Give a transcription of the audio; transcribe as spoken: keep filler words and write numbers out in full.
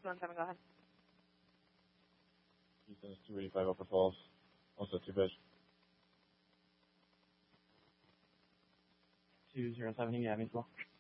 one seven, go ahead. Houston is two eighty-five Upper Falls. Also two fish. two zero seven, you have me as well.